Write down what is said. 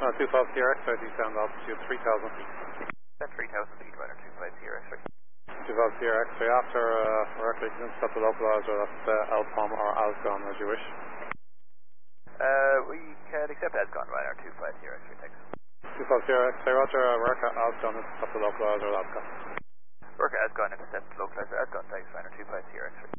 250 Sierra X-ray, descend altitude 3,000 feet. That's 3,000 feet, runner 25 Sierra X-ray. 250 Sierra X-ray, after correctly, you can set the localizer, that's Alpom or Alcon as you wish. We can accept Ascon, runner 25 Sierra X-ray, thanks. 250 Sierra X-ray, roger, America Alcon, set the localizer, Alcon. Work Ascon, intercept localizer, Ascon, thanks, runner 25 Sierra X-ray.